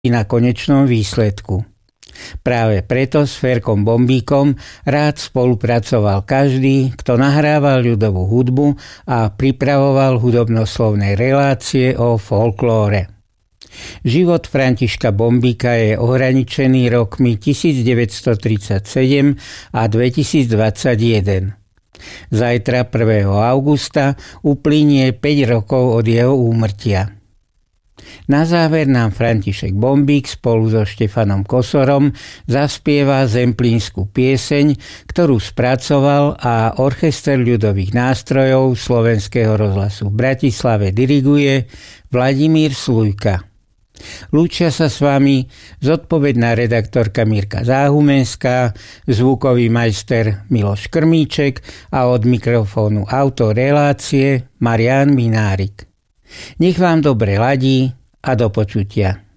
na konečnom výsledku. Práve preto s Ferkom Bombíkom rád spolupracoval každý, kto nahrával ľudovú hudbu a pripravoval hudobnoslovné relácie o folklóre. Život Františka Bombíka je ohraničený rokmi 1937 a 2021. Zajtra 1. augusta uplynie 5 rokov od jeho úmrtia. Na záver nám František Bombík spolu so Štefanom Kosorom zaspieva zemplínsku pieseň, ktorú spracoval a Orchester ľudových nástrojov Slovenského rozhlasu v Bratislave diriguje Vladimír Slujka. Lúčia sa s vami zodpovedná redaktorka Mirka Záhumenská, zvukový majster Miloš Krmíček a od mikrofónu autor relácie Marián Minárik. Nech vám dobre ladí a do počutia.